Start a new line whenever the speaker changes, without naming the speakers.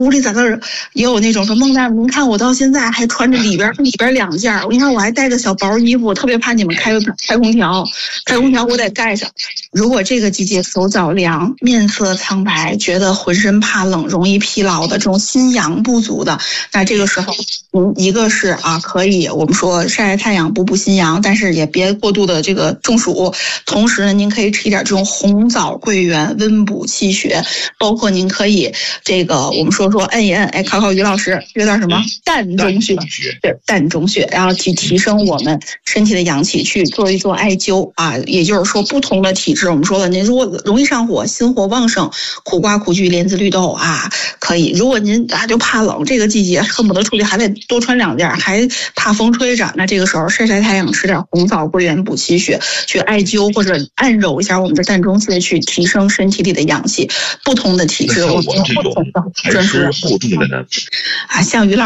屋里在那儿也有那种说孟大夫，您看我到现在还穿着里边2件，你看我还带个小薄衣服，特别怕你们开空调我得盖上。如果这个季节手脚凉、面色苍白、觉得浑身怕冷、容易疲劳的这种心阳不足的，那这个时候一个是可以我们说晒晒太阳补心阳，但是也别过度的这个中暑。同时呢，您可以吃一点这种红枣桂圆，温补气血。包括您可以这个我们说摁一摁，考于老师，这叫什么？膻中穴，对，膻中穴，然后去提升我们身体的阳气，去做一做艾灸也就是说不同的体质，我们说了，您如果容易上火、心火旺盛，苦瓜、苦苣、莲子、绿豆可以。如果您就怕冷，这个季节恨不得出去还得多穿2件，还怕风吹着，那这个时候晒晒太阳，吃点红枣桂圆补气血，去艾灸或者按揉一下我们的膻中穴，去提升身体里的阳气。不同的体质，我们不同的专注。
还是厚重的呢？
像于老